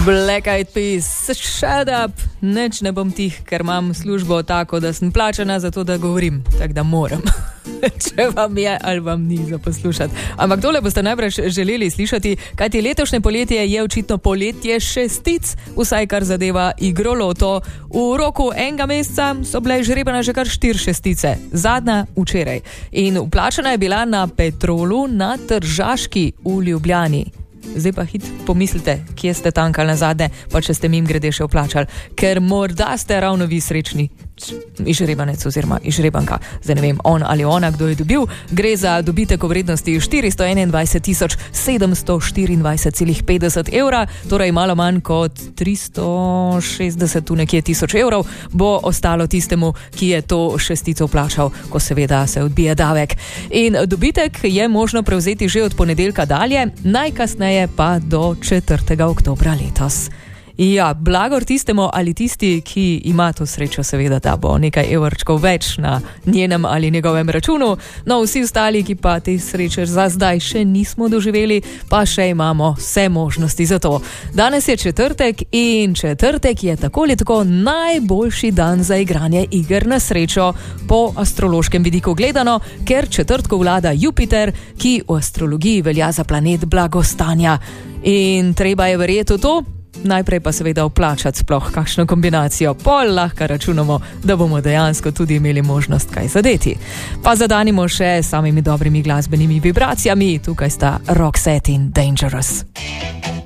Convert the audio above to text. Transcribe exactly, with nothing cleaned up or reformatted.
Black Eyed Peas, shut up, nič ne bom tih, ker imam službo tako, da sem plačana za to, da govorim, tako da moram. Če vam je ali vam ni za poslušati. Ampak tole boste najbrž želeli slišati, kajti letošnje poletje je očitno poletje šestic, vsaj kar zadeva igro loto. V roku enega meseca so bile žrebane že kar štiri šestice, zadnja včeraj. In vplačana je bila na Petrolu na Tržaški v Ljubljani. Zdaj pa hit pomislite, kje ste tankali na zadnje, pa če ste mim grede še vplačali, ker morda ste ravno vi srečni. Izžrebanec oziroma izžrebanka, zdaj ne vem, on ali ona, kdo je dobil. Gre za dobitek v vrednosti štiristo enaindvajset tisoč sedemsto štiriindvajset celih petdeset evra, torej malo manj kot tristo šestdeset tu nekje tisoč evrov, bo ostalo tistemu, ki je to šestico vplačal, ko seveda se odbije davek. In dobitek je možno prevzeti že od ponedeljka dalje, najkasneje pa do četrtega oktobra letos. Ja, blagor tistemu ali tisti, ki ima to srečo seveda, da bo nekaj evrčkov več na njenem ali njegovem računu. No, vsi ostali, ki pa te sreče za zdaj še nismo doživeli, pa še imamo vse možnosti za to. Danes je četrtek in četrtek je tako ali tako najboljši dan za igranje iger na srečo po astrološkem vidiku gledano, ker četrtku vlada Jupiter, ki v astrologiji velja za planet blagostanja. In treba je verjeti v to, najprej pa seveda vplačati sploh kakšno kombinacijo, pol lahko računamo, da bomo dejansko tudi imeli možnost kaj zadeti. Pa zadanimo še samimi dobrimi glasbenimi vibracijami, tukaj sta Roxette in Dangerous.